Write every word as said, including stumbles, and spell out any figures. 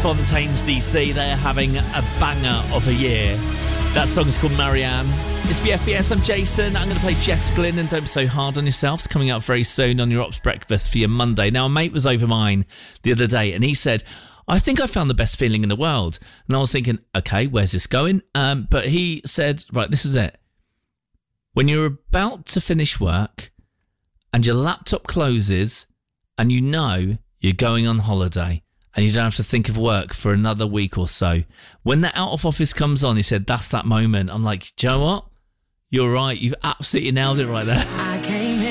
Fontaines D C. They're having a banger of a year. That song is called Marianne. It's B F B S. I'm Jason. I'm going to play Jess Glynn and Don't Be So Hard on Yourself. It's coming up very soon on your Ops Breakfast for your Monday. Now, a mate was over mine the other day and he said, I think I found the best feeling in the world. And I was thinking, okay, where's this going? Um, but he said, right, this is it. When you're about to finish work and your laptop closes and you know you're going on holiday and you don't have to think of work for another week or so. When the out of office comes on, he said, that's that moment. I'm like, do you know what? You're right. You've absolutely nailed it right there. I